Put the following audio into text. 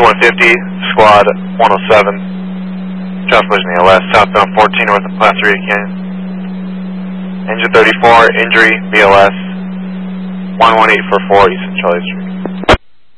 150, squad 107, traffic collision ALS, southbound 14 north of Placerita Canyon. Engine 34, injury, BLS, 11844 East Charlie Street.